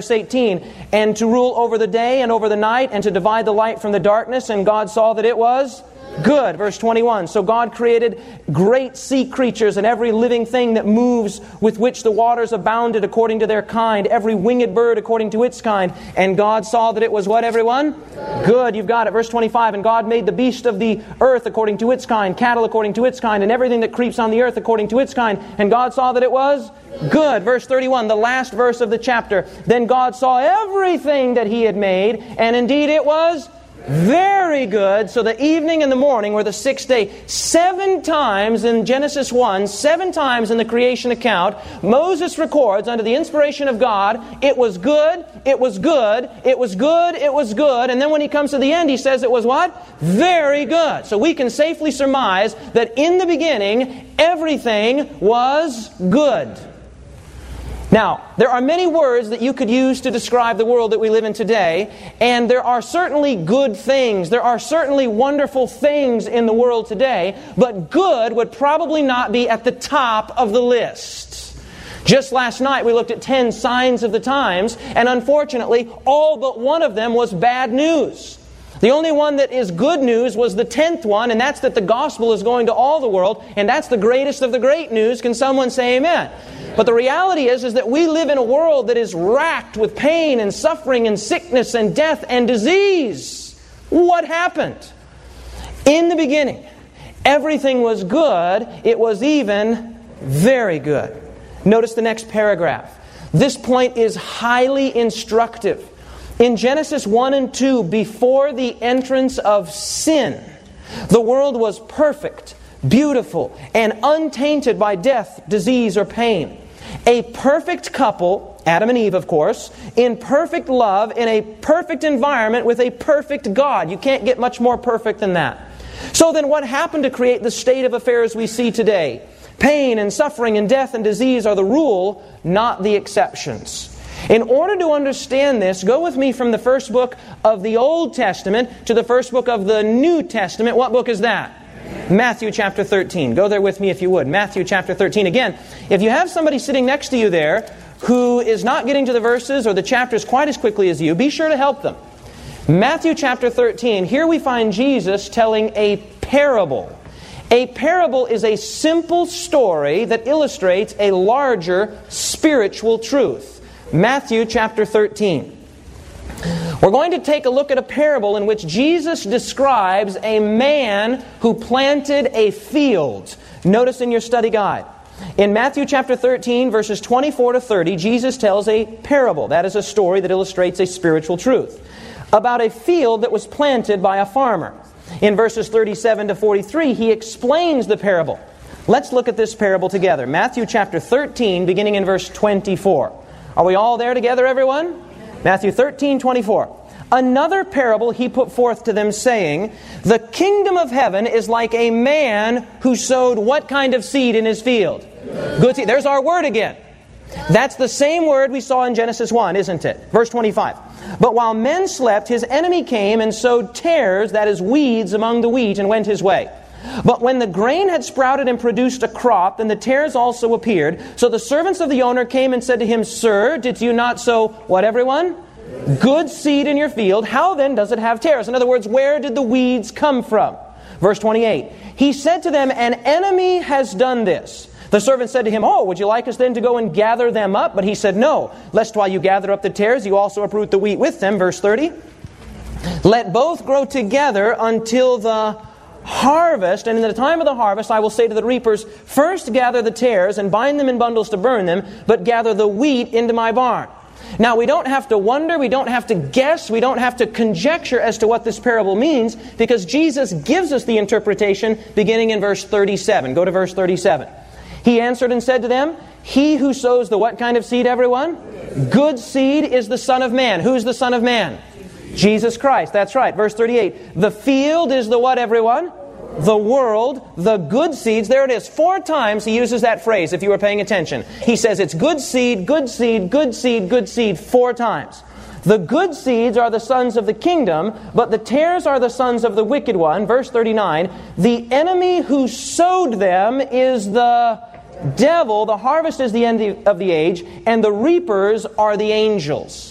Verse 18, and to rule over the day and over the night, and to divide the light from the darkness, and God saw that it was good. Verse 21, so God created great sea creatures and every living thing that moves, with which the waters abounded according to their kind, every winged bird according to its kind. And God saw that it was what, everyone? Good. You've got it. Verse 25, and God made the beast of the earth according to its kind, cattle according to its kind, and everything that creeps on the earth according to its kind. And God saw that it was good. Verse 31, the last verse of the chapter. Then God saw everything that He had made, and indeed it was very good. So the evening and the morning were the sixth day. 7 times in Genesis 1, 7 times in the creation account, Moses records under the inspiration of God, it was good, it was good, it was good, it was good. And then when he comes to the end, he says it was what? Very good. So we can safely surmise that in the beginning, everything was good. Now, there are many words that you could use to describe the world that we live in today, and there are certainly good things, there are certainly wonderful things in the world today, but good would probably not be at the top of the list. Just last night we looked at 10 signs of the times, and unfortunately, all but one of them was bad news. The only one that is good news was the 10th one, and that's that the gospel is going to all the world, and that's the greatest of the great news. Can someone say amen? But the reality is that we live in a world that is racked with pain and suffering and sickness and death and disease. What happened? In the beginning, everything was good. It was even very good. Notice the next paragraph. This point is highly instructive. In Genesis 1 and 2, before the entrance of sin, the world was perfect, beautiful, and untainted by death, disease, or pain. A perfect couple, Adam and Eve, of course, in perfect love, in a perfect environment with a perfect God. You can't get much more perfect than that. So then what happened to create the state of affairs we see today? Pain and suffering and death and disease are the rule, not the exceptions. In order to understand this, go with me from the first book of the Old Testament to the first book of the New Testament. What book is that? Matthew chapter 13. Go there with me if you would. Matthew chapter 13. Again, if you have somebody sitting next to you there who is not getting to the verses or the chapters quite as quickly as you, be sure to help them. Matthew chapter 13. Here we find Jesus telling a parable. A parable is a simple story that illustrates a larger spiritual truth. Matthew chapter 13. We're going to take a look at a parable in which Jesus describes a man who planted a field. Notice in your study guide. In Matthew chapter 13, verses 24 to 30, Jesus tells a parable. That is a story that illustrates a spiritual truth about a field that was planted by a farmer. In verses 37 to 43, he explains the parable. Let's look at this parable together. Matthew chapter 13, beginning in verse 24. Are we all there together, everyone? Matthew 13:24. Another parable he put forth to them, saying, the kingdom of heaven is like a man who sowed what kind of seed in his field? Good seed. There's our word again. That's the same word we saw in Genesis 1, isn't it? Verse 25. But while men slept, his enemy came and sowed tares, that is weeds, among the wheat, and went his way. But when the grain had sprouted and produced a crop, then the tares also appeared. So the servants of the owner came and said to him, Sir, did you not sow, what everyone? Good seed in your field. How then does it have tares? In other words, where did the weeds come from? Verse 28. He said to them, An enemy has done this. The servant said to him, Oh, would you like us then to go and gather them up? But he said, No, lest while you gather up the tares, you also uproot the wheat with them. Verse 30. Let both grow together until the harvest, and in the time of the harvest I will say to the reapers, First gather the tares and bind them in bundles to burn them, but gather the wheat into my barn. Now we don't have to wonder, we don't have to guess, we don't have to conjecture as to what this parable means, because Jesus gives us the interpretation beginning in verse 37. Go to verse 37. He answered and said to them, He who sows the what kind of seed, everyone? Good seed is the Son of Man. Who's the Son of Man? Jesus Christ, that's right. Verse 38. The field is the what, everyone? The world, the good seeds. There it is. 4 times he uses that phrase, if you were paying attention. He says it's good seed, good seed, good seed, good seed, 4 times. The good seeds are the sons of the kingdom, but the tares are the sons of the wicked one. Verse 39. The enemy who sowed them is the devil. The harvest is the end of the age, and the reapers are the angels.